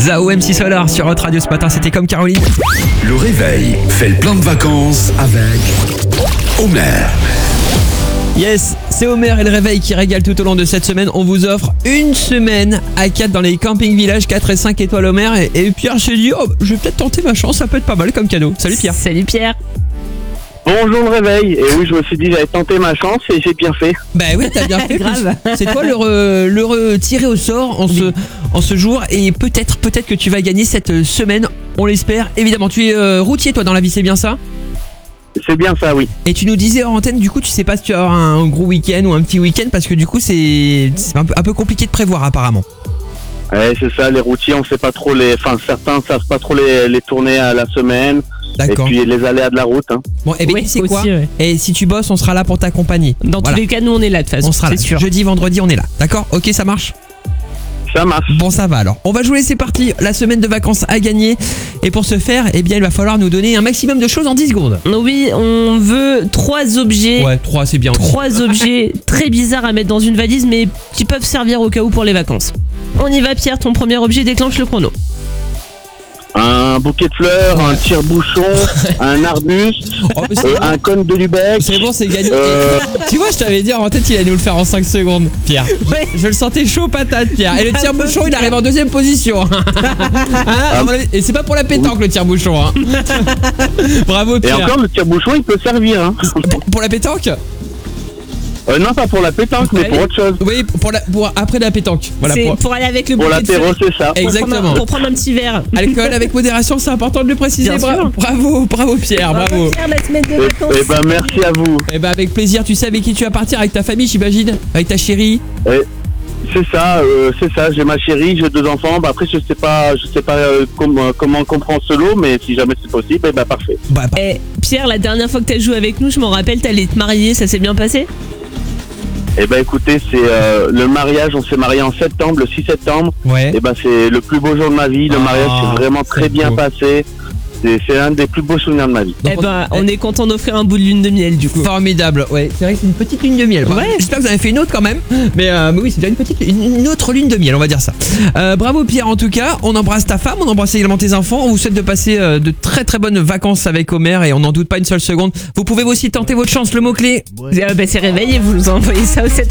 Zao MC Solar sur votre radio ce matin, c'était comme Caroline. Le réveil fait le plein de vacances avec Homer. Yes, c'est Homer et le réveil qui régale tout au long de cette semaine. On vous offre une semaine à 4 dans les camping villages 4 et 5 étoiles Homer. Et Pierre s'est dit, je vais peut-être tenter ma chance, ça peut être pas mal comme cadeau. Salut Pierre. Salut Pierre. Bonjour le réveil, et oui je me suis dit j'allais tenter ma chance et j'ai bien fait. Bah oui, t'as bien fait. Grave. C'est toi le tiré au sort en ce jour. Et peut-être que tu vas gagner cette semaine, on l'espère. Évidemment, tu es routier toi dans la vie, c'est bien ça? C'est bien ça, oui. Et tu nous disais en antenne, du coup tu sais pas si tu vas avoir un gros week-end ou un petit week-end, parce que du coup c'est un peu compliqué de prévoir apparemment. Ouais, c'est ça, les routiers on sait pas trop certains savent pas trop les tourner à la semaine. D'accord. Et puis les aléas de la route. Bon, et bien Oui, c'est quoi aussi, ouais. Et si tu bosses, on sera là pour t'accompagner. Dans Voilà. tous les cas, nous on est là de toute façon. On sera là. C'est sûr. Jeudi, vendredi, on est là. D'accord? Ok, ça marche? Ça marche. Bon, ça va alors. On va jouer, c'est parti. La semaine de vacances à gagner. Et pour ce faire, eh bien, il va falloir nous donner un maximum de choses en 10 secondes. Oui, on veut 3 objets. Ouais, 3, c'est bien. 3 objets très bizarres à mettre dans une valise, mais qui peuvent servir au cas où pour les vacances. On y va Pierre, ton premier objet déclenche le chrono. Un bouquet de fleurs, un tire-bouchon, un arbuste, Oh, mais c'est bon. un cône de Lubeck. C'est bon, c'est gagné. Tu vois, je t'avais dit en tête, il allait nous le faire en 5 secondes, Pierre. Ouais. Je le sentais chaud patate, Pierre. Et le tire-bouchon, il arrive en deuxième position. À mon avis. Et c'est pas pour la pétanque, le tire-bouchon. Hein. Bravo, Et Pierre. encore le tire-bouchon il peut servir. Pour la pétanque? Non pas pour la pétanque mais pour autre chose. Oui, pour après la pétanque. Voilà, C'est pour aller avec le Pour bouquet de l'apéro fleurs. c'est ça. Exactement. Pour prendre un petit verre. Alcool avec modération, c'est important de le préciser. Bien sûr. Bravo Pierre, bravo. Pierre, la semaine de vacances. Et ben merci à vous. Eh ben avec plaisir, tu sais avec qui tu vas partir? Avec ta famille, j'imagine? Avec ta chérie? C'est ça, j'ai ma chérie, j'ai 2 enfants. Bah, après je sais pas comment comprend ce lot, mais si jamais c'est possible, bah parfait. Bah, Eh, Pierre, la dernière fois que t'as joué avec nous, je m'en rappelle, t'allais te marier, ça s'est bien passé? Et ben écoutez, c'est le mariage, on s'est marié en septembre, le 6 septembre. ouais. Et ben c'est le plus beau jour de ma vie. Le mariage s'est vraiment très bien beau. passé. C'est un des plus beaux souvenirs de ma vie. Donc, Eh ben, on est content d'offrir un bout de lune de miel du coup. Formidable, ouais. C'est vrai que c'est une petite lune de miel. Ouais. J'espère que vous avez fait une autre quand même. Mais oui, c'est déjà une autre lune de miel, on va dire ça. Bravo Pierre en tout cas. On embrasse ta femme, on embrasse également tes enfants. On vous souhaite de passer de très très bonnes vacances avec Homer et on n'en doute pas une seule seconde. Vous pouvez aussi tenter votre chance, le mot-clé. C'est réveillé, vous nous envoyez ça au 7